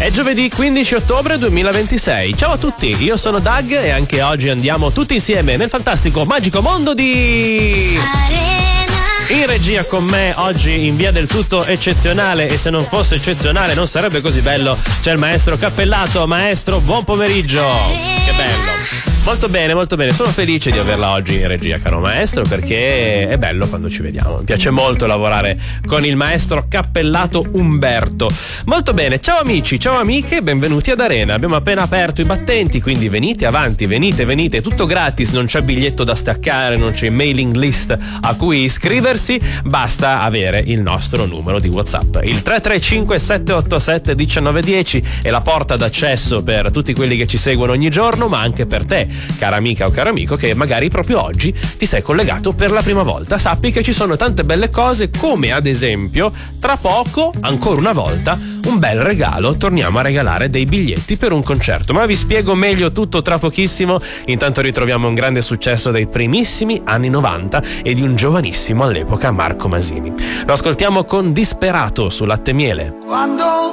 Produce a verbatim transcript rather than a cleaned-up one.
È giovedì quindici ottobre duemilaventisei. Ciao a tutti, io sono Doug e anche oggi andiamo tutti insieme nel fantastico magico mondo di Arena. In regia con me oggi in via del tutto eccezionale, e se non fosse eccezionale non sarebbe così bello, c'è il maestro Cappellato. Maestro, buon pomeriggio. Arena. Che bello. Molto bene, molto bene. Sono felice di averla oggi in regia, caro maestro, perché è bello quando ci vediamo. Mi piace molto lavorare con il maestro Cappellato Umberto. Molto bene, ciao amici, ciao amiche, benvenuti ad Arena. Abbiamo appena aperto i battenti, quindi venite avanti, venite, venite, tutto gratis, non c'è biglietto da staccare, non c'è mailing list a cui iscriversi, basta avere il nostro numero di WhatsApp. Il tre tre cinque sette otto sette uno nove uno zero è la porta d'accesso per tutti quelli che ci seguono ogni giorno, ma anche per te, cara amica o caro amico, che magari proprio oggi ti sei collegato per la prima volta. Sappi che ci sono tante belle cose, come ad esempio tra poco, ancora una volta, un bel regalo. Torniamo a regalare dei biglietti per un concerto, ma vi spiego meglio tutto tra pochissimo. Intanto ritroviamo un grande successo dei primissimi anni novanta e di un giovanissimo all'epoca, Marco Masini. Lo ascoltiamo con Disperato su Latte e Miele. Quando